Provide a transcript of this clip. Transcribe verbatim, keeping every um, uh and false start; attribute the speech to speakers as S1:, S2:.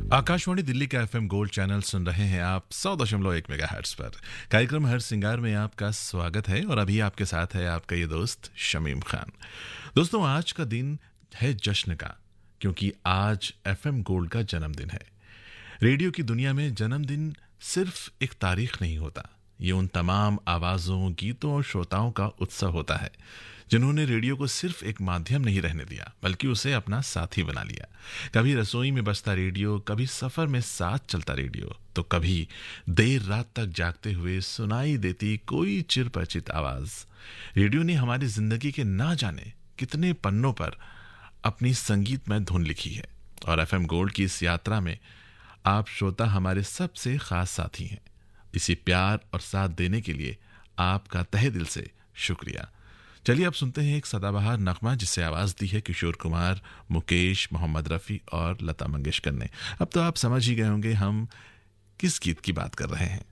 S1: आकाशवाणी दिल्ली का FM gold channel सुन रहे हैं आप सौ दशमलव एक मेगाहर्ट्ज पर। कार्यक्रम हर सिंगार में आपका स्वागत है और अभी आपके साथ है आपका ये दोस्त शमीम खान। दोस्तों, आज का दिन है जश्न का, क्योंकि आज एफएम गोल्ड का जन्मदिन है। रेडियो की दुनिया में जन्मदिन सिर्फ एक तारीख नहीं होता, ये उन तमाम आवाज़ों, गीतों और श्रोताओं का उत्सव होता है जिन्होंने रेडियो को सिर्फ एक माध्यम नहीं रहने दिया, बल्कि उसे अपना साथी बना लिया। कभी रसोई में बजता रेडियो, कभी सफ़र में साथ चलता रेडियो, तो कभी देर रात तक जागते हुए सुनाई देती कोई चिरपरिचित आवाज़। रेडियो ने हमारी ज़िंदगी के ना जाने कितने पन्नों पर अपनी संगीतमय धुन लिखी है, और एफएम गोल्ड की इस यात्रा में आप श्रोता हमारे सबसे खास साथी हैं। इसी प्यार और साथ देने के लिए आपका तहे दिल से शुक्रिया। चलिए अब सुनते हैं एक सदाबहार नगमा जिसे आवाज़ दी है किशोर कुमार, मुकेश, मोहम्मद रफ़ी और लता मंगेशकर ने। अब तो आप समझ ही गए होंगे हम किस गीत की बात कर रहे हैं।